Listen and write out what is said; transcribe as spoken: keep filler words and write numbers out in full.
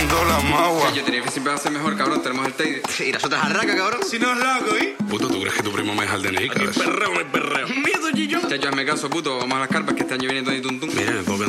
sonando la magua. Yo tenía que siempre va a ser mejor, cabrón. Tenemos el Teide. Y nosotros arraca, cabrón. Si no es loco, ¿eh? Puto, ¿tú crees que tu primo me deja el D N I, cabrón? Perreo, me perreo. Miedo, Gillo. Chacho, hazme caso, puto. Vamos a las carpas que este año viene todo y tum tum. Mira, me puedo